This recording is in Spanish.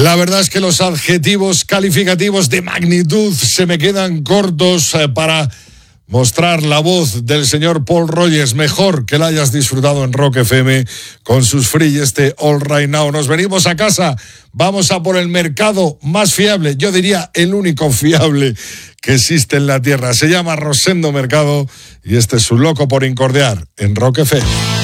La verdad es que los adjetivos calificativos de magnitud se me quedan cortos para mostrar la voz del señor Paul Rogers. Mejor que la hayas disfrutado en Rock FM con sus free All Right Now. Nos venimos a casa, vamos a por el mercado más fiable, yo diría el único fiable que existe en la tierra. Se llama Rosendo Mercado y este es su Loco por Incordiar en Rock FM.